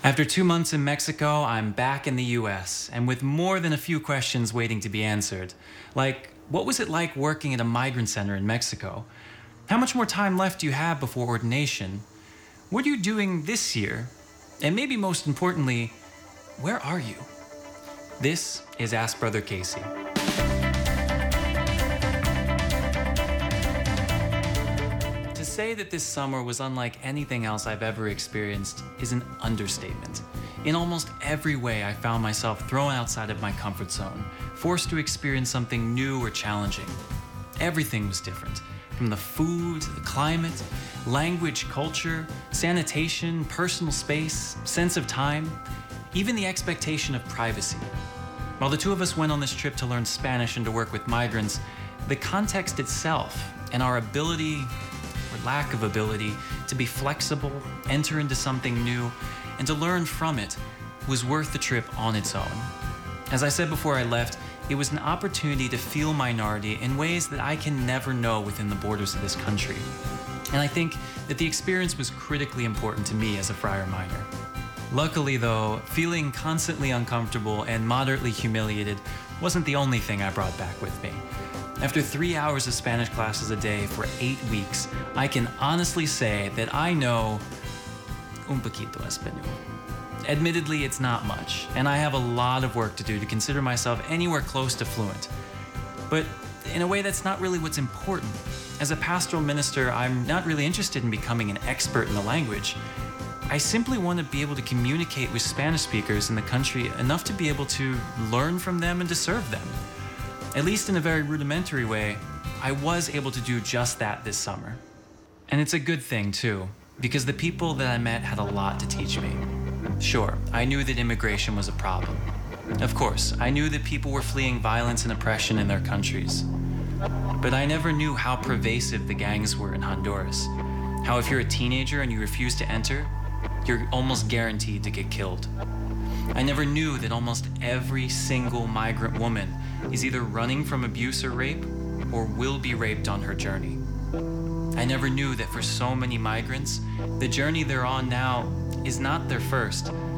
After 2 months in Mexico, I'm back in the US, and with more than a few questions waiting to be answered. Like, what was it like working at a migrant center in Mexico? How much more time left do you have before ordination? What are you doing this year? And maybe most importantly, where are you? This is Ask Brother Casey. To say that this summer was unlike anything else I've ever experienced is an understatement. In almost every way, I found myself thrown outside of my comfort zone, forced to experience something new or challenging. Everything was different, from the food, the climate, language, culture, sanitation, personal space, sense of time, even the expectation of privacy. While the two of us went on this trip to learn Spanish and to work with migrants, the context itself and our ability, or lack of ability, to be flexible, enter into something new, and to learn from it was worth the trip on its own. As I said before I left, it was an opportunity to feel minority in ways that I can never know within the borders of this country. And I think that the experience was critically important to me as a Friar Minor. Luckily though, feeling constantly uncomfortable and moderately humiliated wasn't the only thing I brought back with me. After 3 hours of Spanish classes a day for 8 weeks, I can honestly say that I know un poquito español. Admittedly, it's not much, and I have a lot of work to do to consider myself anywhere close to fluent. But in a way, that's not really what's important. As a pastoral minister, I'm not really interested in becoming an expert in the language. I simply want to be able to communicate with Spanish speakers in the country enough to be able to learn from them and to serve them. At least in a very rudimentary way, I was able to do just that this summer. And it's a good thing too, because the people that I met had a lot to teach me. Sure, I knew that immigration was a problem. Of course, I knew that people were fleeing violence and oppression in their countries. But I never knew how pervasive the gangs were in Honduras. How if you're a teenager and you refuse to enter, you're almost guaranteed to get killed. I never knew that almost every single migrant woman is either running from abuse or rape or will be raped on her journey. I never knew that for so many migrants, the journey they're on now is not their first,